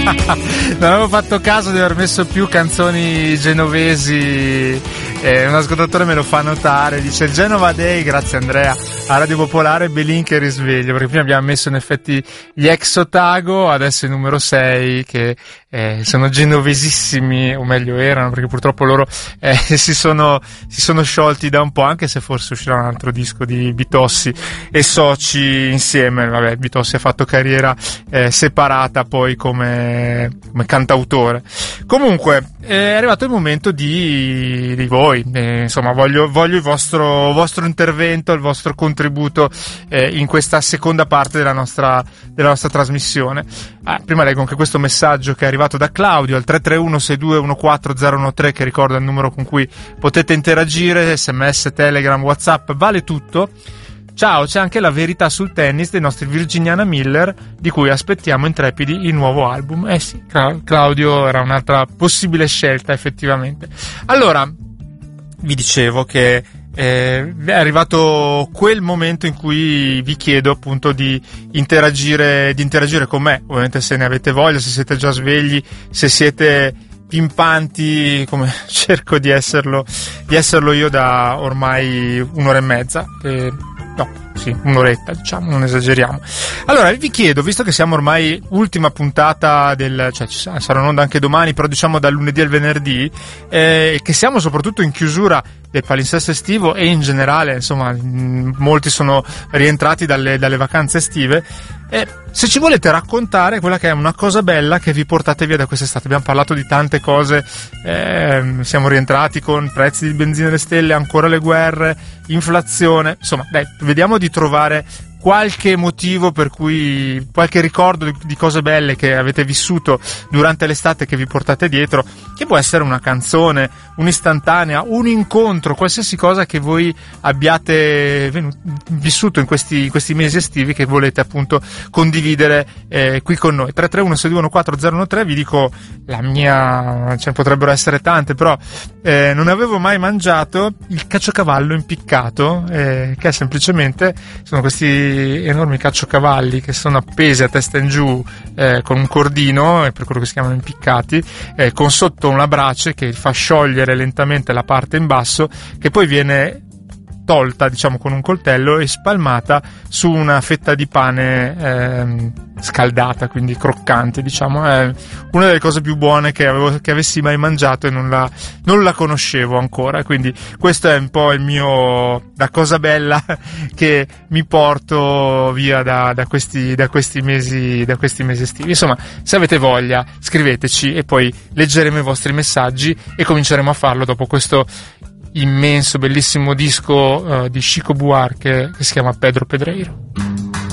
Non avevo fatto caso di aver messo più canzoni genovesi. Un ascoltatore me lo fa notare, dice il Genova Day, grazie Andrea, a Radio Popolare, Belin che risveglio, perché prima abbiamo messo in effetti gli ex Otago, adesso il numero 6 che sono genovesissimi, o meglio erano, perché purtroppo loro si sono sciolti da un po', anche se forse uscirà un altro disco di Bitossi e soci insieme. Vabbè, Bitossi ha fatto carriera separata poi come cantautore. Comunque è arrivato il momento di voi, insomma voglio il vostro intervento, il vostro contributo in questa seconda parte della nostra trasmissione. Prima leggo anche questo messaggio che è arrivato da Claudio al 331-6214-013, che ricorda il numero con cui potete interagire, SMS, Telegram, WhatsApp, vale tutto. Ciao, c'è anche la verità sul tennis dei nostri Virginiana Miller, di cui aspettiamo intrepidi il nuovo album. Sì, Claudio era un'altra possibile scelta, effettivamente. Allora, vi dicevo che è arrivato quel momento in cui vi chiedo appunto di interagire con me, ovviamente se ne avete voglia, se siete già svegli, se siete pimpanti come cerco di esserlo io da ormai un'ora e mezza, un'oretta, diciamo, non esageriamo. Allora vi chiedo, visto che siamo ormai ultima puntata sarà in onda anche domani, però diciamo dal lunedì al venerdì, che siamo soprattutto in chiusura del palinsesto estivo e in generale, insomma, molti sono rientrati dalle vacanze estive. Se ci volete raccontare quella che è una cosa bella che vi portate via da quest'estate. Abbiamo parlato di tante cose, siamo rientrati con prezzi di benzina alle stelle, ancora le guerre, inflazione, insomma, dai, vediamo di trovare qualche motivo per cui, qualche ricordo di cose belle che avete vissuto durante l'estate che vi portate dietro, che può essere una canzone, un'istantanea, un incontro, qualsiasi cosa che voi abbiate vissuto in questi mesi estivi, che volete appunto condividere qui con noi. 331-621-4013, vi dico la mia, ce ne potrebbero essere tante, però non avevo mai mangiato il caciocavallo impiccato, che è semplicemente, sono questi enormi caciocavalli che sono appesi a testa in giù con un cordino, per quello che si chiamano impiccati, con sotto una brace che fa sciogliere lentamente la parte in basso, che poi viene tolta, diciamo, con un coltello e spalmata su una fetta di pane scaldata, quindi croccante, diciamo. È una delle cose più buone che avessi mai mangiato e non la conoscevo ancora, quindi questo è un po' il mio, la cosa bella che mi porto via da questi mesi estivi. Insomma, se avete voglia scriveteci e poi leggeremo i vostri messaggi e cominceremo a farlo dopo questo immenso, bellissimo disco di Chico Buarque che si chiama Pedro Pedreiro.